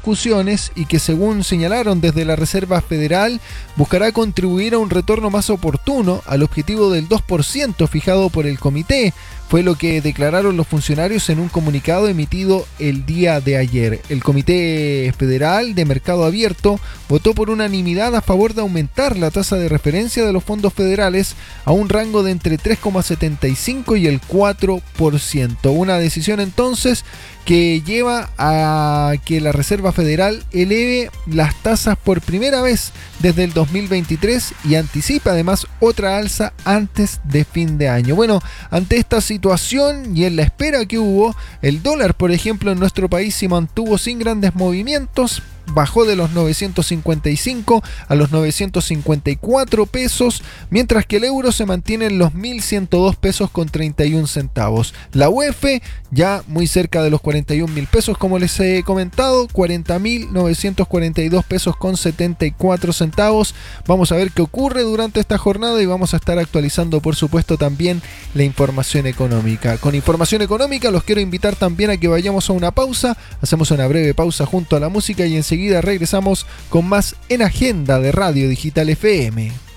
repercusiones y que, según señalaron desde la Reserva Federal, buscará contribuir a un retorno más oportuno al objetivo del 2% fijado por el comité. Fue lo que declararon los funcionarios en un comunicado emitido el día de ayer. El Comité Federal de Mercado Abierto votó por unanimidad a favor de aumentar la tasa de referencia de los fondos federales a un rango de entre 3,75 y el 4%. Una decisión entonces que lleva a que la Reserva Federal eleve las tasas por primera vez desde el 2023 y anticipa además otra alza antes de fin de año. Bueno, ante esta situación y en la espera que hubo, el dólar, por ejemplo, en nuestro país se mantuvo sin grandes movimientos. Bajó de los 955 a los 954 pesos, mientras que el euro se mantiene en los 1.102 pesos con 31 centavos. La UF ya muy cerca de los 41.000 pesos, como les he comentado, 40.942 pesos con 74 centavos. Vamos a ver qué ocurre durante esta jornada y vamos a estar actualizando, por supuesto, también la información económica. Con información económica los quiero invitar también a que vayamos a una pausa. Hacemos una breve pausa junto a la música y enseguida regresamos con más en Agenda de Radio Digital FM.